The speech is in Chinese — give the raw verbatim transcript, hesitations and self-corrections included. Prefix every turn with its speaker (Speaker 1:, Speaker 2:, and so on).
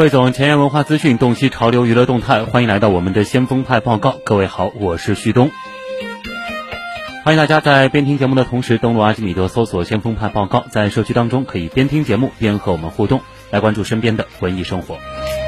Speaker 1: 汇总前沿文化资讯，洞悉潮流娱乐动态，欢迎来到我们的先锋派报告。各位好，我是旭东。欢迎大家在边听节目的同时登录阿基米德搜索先锋派报告，在社区当中可以边听节目边和我们互动，来关注身边的文艺生活。